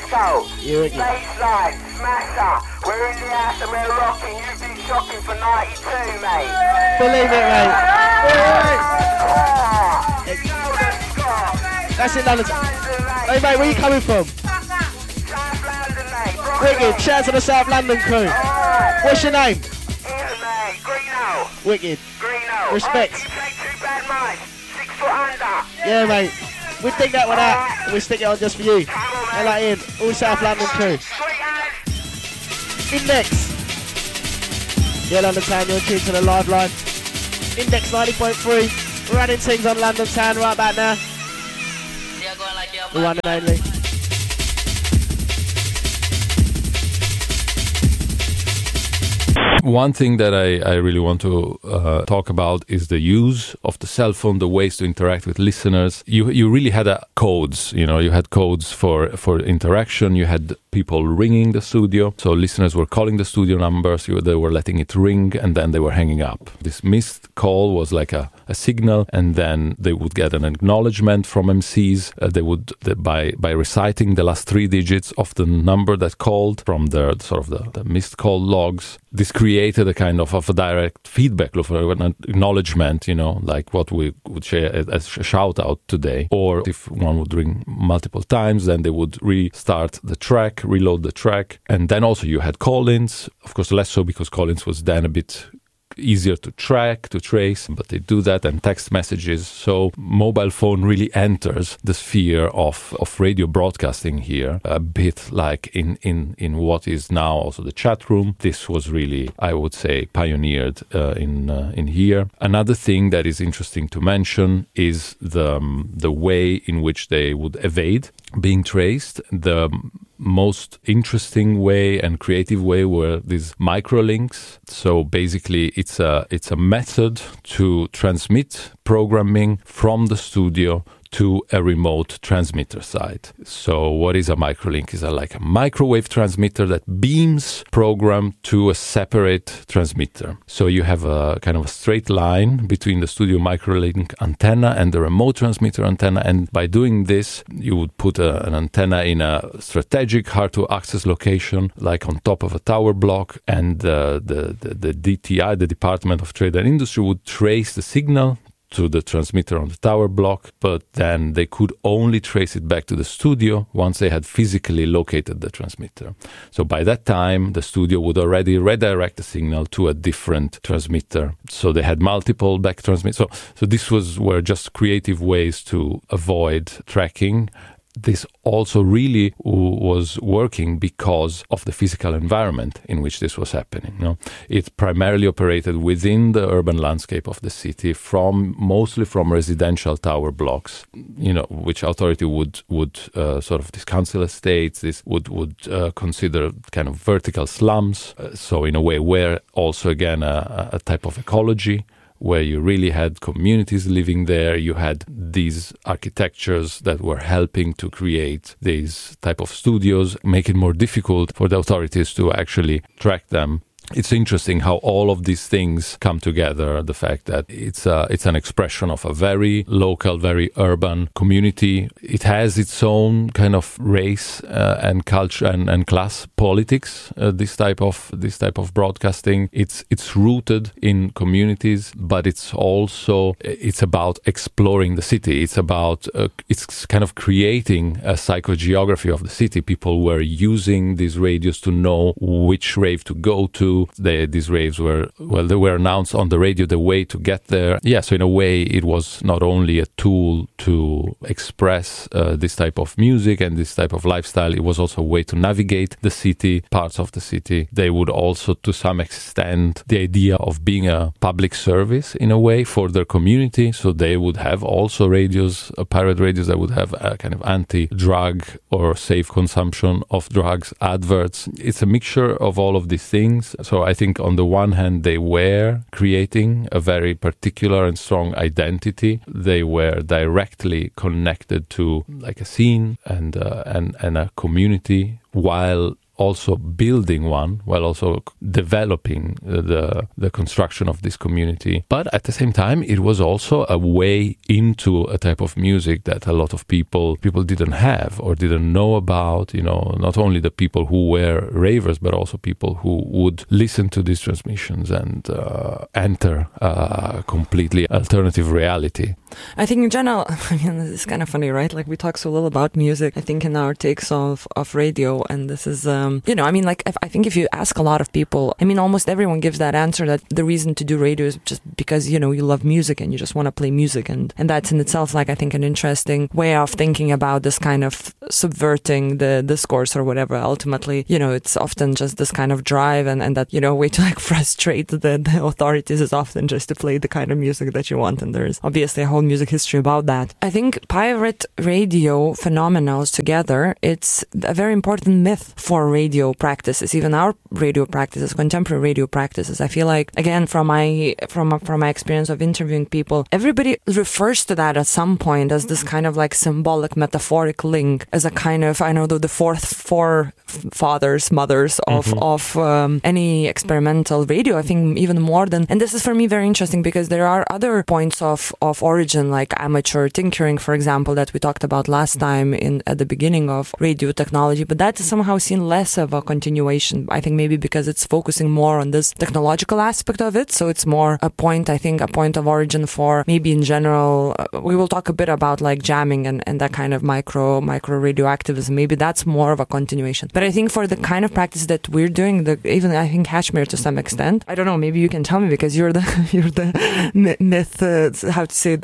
Disco, You wicked. baseline, smasher. We're in the house and we're rocking. You've been shocking for 92, mate. Believe it, mate. Oh, you know the score. That's it, London. London, mate. Hey, mate, where you coming from? South London, mate. Wicked. Shout out to the South London crew. Oh, What's your name? Ian, mate. Greeno. Wicked. Greeno. Respect. Oh, you take 2 bad mice. 6 foot under. Yeah, mate. We dig that one out and we stick it on just for you. And like Ian, all South London crew. Sweet as. Index. Yeah, London Town, you're tuned to the live line. Index 90.3. We're adding things on London Town right about now. The one and only. One thing that I really want to talk about is the use of the cell phone, the ways to interact with listeners. You really had codes, you had codes for interaction. You had people ringing the studio. So listeners were calling the studio numbers. They were letting it ring and then they were hanging up. This missed call was like a signal, and then they would get an acknowledgement from MCs. They would, by reciting the last 3 digits of the number that called from the missed call logs. This created a kind of a direct feedback loop, an acknowledgement, like what we would share as a shout out today. Or if one would ring multiple times, then they would restart the track, reload the track. And then also you had call-ins, of course less so because call-ins was then a bit easier to track, to trace, but they do that, and text messages. So mobile phone really enters the sphere of radio broadcasting here, a bit like in what is now also the chat room. This was really, I would say, pioneered in here. Another thing that is interesting to mention is the way in which they would evade being traced. The most interesting way and creative way were these microlinks. So basically it's a method to transmit programming from the studio to a remote transmitter site. So what is a microlink? Is like a microwave transmitter that beams program to a separate transmitter. So you have a kind of a straight line between the studio microlink antenna and the remote transmitter antenna. And by doing this, you would put an antenna in a strategic, hard to access location, like on top of a tower block. And the DTI, the Department of Trade and Industry, would trace the signal to the transmitter on the tower block, but then they could only trace it back to the studio once they had physically located the transmitter. So by that time, the studio would already redirect the signal to a different transmitter. So they had multiple back transmitters. So this were just creative ways to avoid tracking. This also really was working because of the physical environment in which this was happening. It primarily operated within the urban landscape of the city, mostly from residential tower blocks, which authority would these council estates, this would consider kind of vertical slums. So in a way, where also again a type of ecology, where you really had communities living there. You had these architectures that were helping to create these type of studios, make it more difficult for the authorities to actually track them. It's interesting how all of these things come together. The fact that it's an expression of a very local, very urban community. It has its own kind of race and culture and class politics. This type of broadcasting. It's rooted in communities, but it's about exploring the city. It's about it's kind of creating a psychogeography of the city. People were using these radios to know which rave to go to. These raves were announced on the radio, the way to get there. Yeah, so in a way, it was not only a tool to express this type of music and this type of lifestyle, it was also a way to navigate the city, parts of the city. They would also, to some extent, the idea of being a public service in a way for their community. So they would have also radios, pirate radios that would have a kind of anti-drug or safe consumption of drugs adverts. It's a mixture of all of these things. So I think on the one hand, they were creating a very particular and strong identity. They were directly connected to like a scene and a community, while also building one, while also developing the construction of this community. But at the same time, it was also a way into a type of music that a lot of people didn't have or didn't know about. Not only the people who were ravers, but also people who would listen to these transmissions and enter a completely alternative reality. I think in general, it's kind of funny, right? Like we talk so little about music, I think, in our takes of radio, and this is, I think if you ask a lot of people, almost everyone gives that answer that the reason to do radio is just because, you love music and you just want to play music, and that's in itself, like, I think an interesting way of thinking about this kind of subverting the discourse or whatever. Ultimately, it's often just this kind of drive and that, way to like frustrate the authorities is often just to play the kind of music that you want, and there's obviously a whole music history about that. I think pirate radio phenomena together, it's a very important myth for radio practices, even our radio practices, contemporary radio practices. I feel like, again, from my experience of interviewing people, everybody refers to that at some point as this kind of like symbolic, metaphoric link, as a kind of, the forefathers, mothers of any experimental radio. I think even more than, and this is for me very interesting because there are other points of origin, like amateur tinkering, for example, that we talked about last time at the beginning of radio technology, but that is somehow seen less of a continuation. I think maybe because it's focusing more on this technological aspect of it, so it's more a point of origin for maybe in general. We will talk a bit about like jamming and that kind of micro radio activism. Maybe that's more of a continuation. But I think for the kind of practice that we're doing, even I think Kashmir to some extent, I don't know, maybe you can tell me because you're the myth, how to say,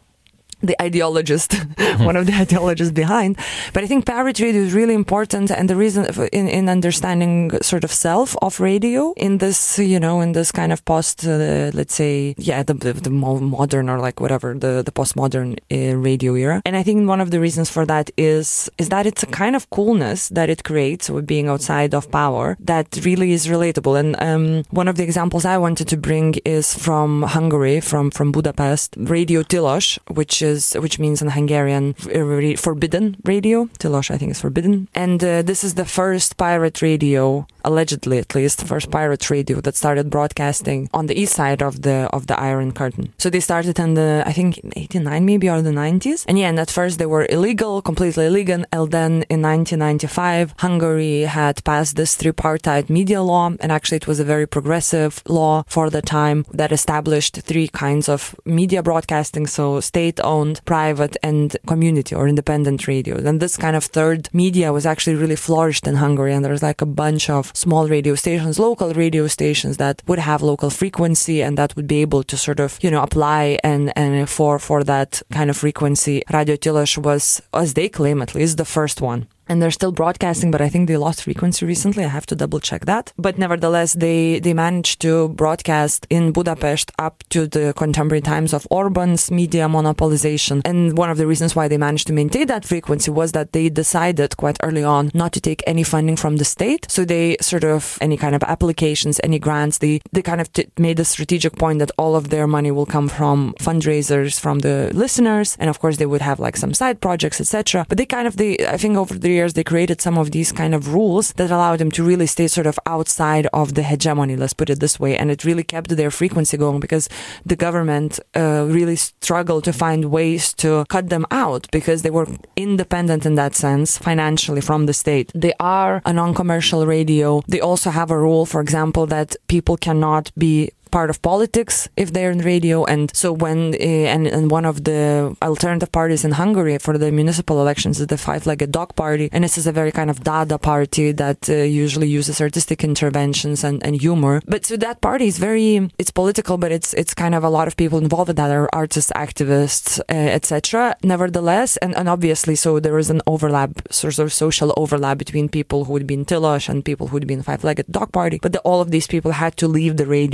the ideologist, one of the ideologists behind. But I think pirate radio is really important, and the reason in understanding sort of self of radio in this, in this kind of post, let's say, the modern or like whatever, the postmodern radio era. And I think one of the reasons for that is that it's a kind of coolness that it creates with being outside of power that really is relatable. And one of the examples I wanted to bring is from Hungary, from Budapest, Radio Tilos, which means in Hungarian forbidden radio. Tilos, I think, is forbidden. And this is the first pirate radio, allegedly at least, the first pirate radio that started broadcasting on the east side of the Iron Curtain. So they started in I think 89 maybe, or the 90s. And at first they were illegal, completely illegal. And then in 1995, Hungary had passed this tripartite media law. And actually it was a very progressive law for the time that established three kinds of media broadcasting. So state-owned, private, and community or independent radio. And this kind of third media was actually really flourished in Hungary. And there's like a bunch of small radio stations, local radio stations that would have local frequency and that would be able to sort of, apply and for that kind of frequency. Radio Tilos was, as they claim at least, the first one. And they're still broadcasting, but I think they lost frequency recently. I have to double check that. But nevertheless, they managed to broadcast in Budapest up to the contemporary times of Orban's media monopolization. And one of the reasons why they managed to maintain that frequency was that they decided quite early on not to take any funding from the state. So they sort of, any kind of applications, any grants, they kind of made a strategic point that all of their money will come from fundraisers from the listeners. And of course, they would have like some side projects, etc. But I think over the years, they created some of these kind of rules that allowed them to really stay sort of outside of the hegemony, let's put it this way. And it really kept their frequency going because the government really struggled to find ways to cut them out because they were independent in that sense financially from the state. They are a non-commercial radio. They also have a rule, for example, that people cannot be part of politics if they're in radio. And so when and one of the alternative parties in Hungary for the municipal elections is the Five-Legged Dog Party, and this is a very kind of Dada party that usually uses artistic interventions and humor. But so that party is it's political, but it's kind of a lot of people involved with that are artists, activists, etc. Nevertheless, and obviously, so there is an overlap, sort of social overlap between people who would be in Tilos and people who would be in Five-Legged Dog Party. But all of these people had to leave the radio and stop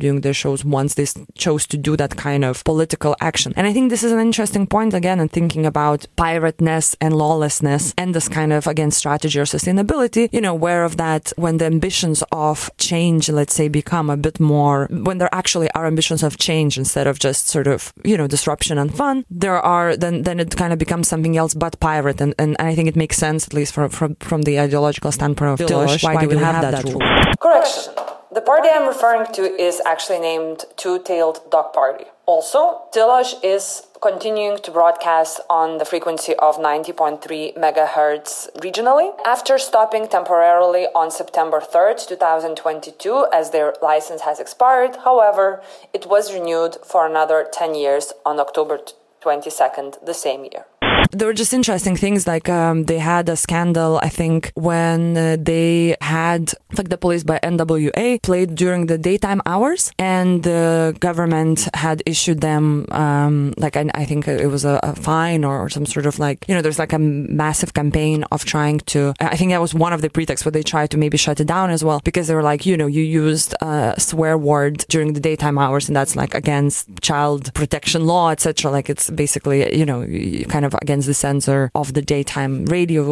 doing their shows once they chose to do that kind of political action. And I think this is an interesting point again in thinking about pirateness and lawlessness and this kind of, again, strategy or sustainability, aware of that when the ambitions of change, let's say, become a bit more, when there actually are ambitions of change instead of just sort of, disruption and fun, then it kind of becomes something else but pirate. And I think it makes sense, at least from the ideological standpoint of Tilos. Why do we have that rule? Correction. The party I'm referring to is actually named Two-Tailed Dog Party. Also, Tilos is continuing to broadcast on the frequency of 90.3 megahertz regionally after stopping temporarily on September 3rd, 2022, as their license has expired. However, it was renewed for another 10 years on October 22nd the same year. There were just interesting things like they had a scandal, I think, when they had the police by NWA played during the daytime hours, and the government had issued them I think it was a fine or some sort of there's a massive campaign of trying to, I think that was one of the pretexts where they tried to maybe shut it down as well, because they were you used a swear word during the daytime hours, and that's against child protection law, etc. It's basically, kind of against the censor of the daytime radio